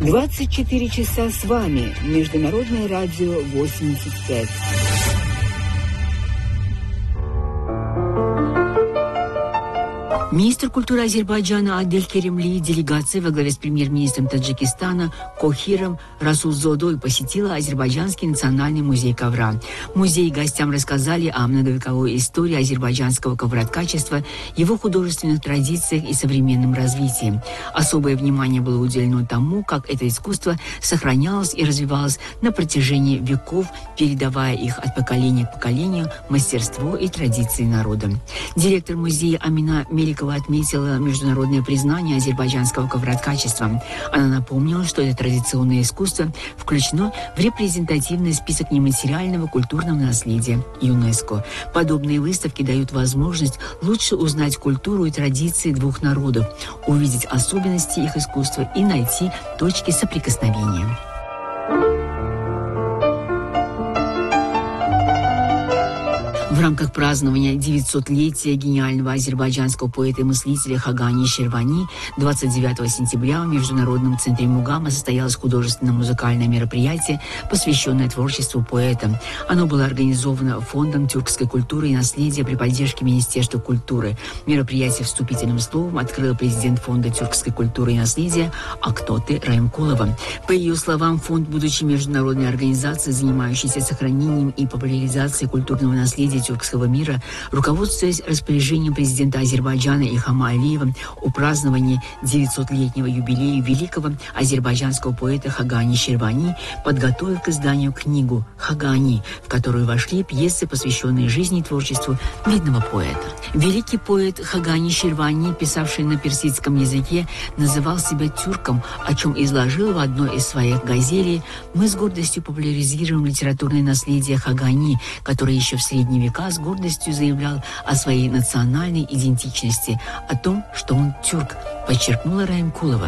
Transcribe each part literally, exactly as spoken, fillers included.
двадцать четыре часа с вами. Международное радио восемьдесят пять. Министр культуры Азербайджана Адель Керимли, делегация во главе с премьер-министром Таджикистана Кохиром Расулзодой посетила Азербайджанский национальный музей ковра. В музее гостям рассказали о многовековой истории азербайджанского ковроткачества, его художественных традициях и современном развитии. Особое внимание было уделено тому, как это искусство сохранялось и развивалось на протяжении веков, передавая их от поколения к поколению мастерство и традиции народа. Директор музея Амина Меликова отметила международное признание азербайджанского ковроткачества. Она напомнила, что это традиционное искусство включено в репрезентативный список нематериального культурного наследия ЮНЕСКО. Подобные выставки дают возможность лучше узнать культуру и традиции двух народов, увидеть особенности их искусства и найти точки соприкосновения. В рамках празднования девятисотлетия гениального азербайджанского поэта и мыслителя Хагани Ширвани двадцать девятого сентября в Международном центре Мугама состоялось художественно-музыкальное мероприятие, посвященное творчеству поэта. Оно было организовано Фондом тюркской культуры и наследия при поддержке Министерства культуры. Мероприятие вступительным словом открыла президент Фонда тюркской культуры и наследия Актоты Раймкулова. По ее словам, фонд, будучи международной организацией, занимающейся сохранением и популяризацией культурного наследия тюркского мира, руководствуясь распоряжением президента Азербайджана Ильхама Алиева о праздновании девятисотлетнего юбилея великого азербайджанского поэта Хагани Ширвани, подготовив к изданию книгу «Хагани», в которую вошли пьесы, посвященные жизни и творчеству видного поэта. Великий поэт Хагани Ширвани, писавший на персидском языке, называл себя тюрком, о чем изложил в одной из своих газелей: «Мы с гордостью популяризируем литературное наследие Хагани, которое еще в средние века с гордостью заявлял о своей национальной идентичности, о том, что он тюрк», подчеркнула Раймкулова.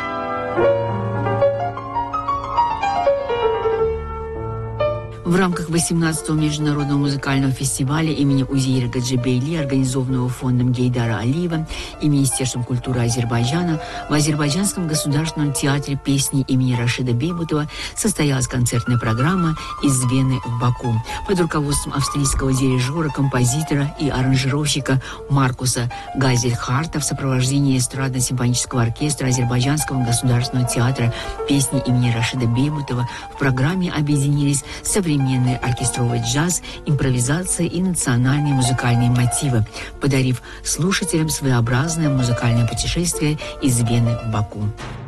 В рамках восемнадцатого международного музыкального фестиваля имени Узейра Гаджибейли, организованного фондом Гейдара Алиева и Министерством культуры Азербайджана, в Азербайджанском государственном театре песни имени Рашида Бейбутова состоялась концертная программа «Из Вены в Баку» под руководством австрийского дирижера, композитора и аранжировщика Маркуса Газельхарта в сопровождении эстрадно-симфонического оркестра Азербайджанского государственного театра песни имени Рашида Бейбутова. В программе объединились современные современный оркестровый джаз, импровизация и национальные музыкальные мотивы, подарив слушателям своеобразное музыкальное путешествие из Вены в Баку.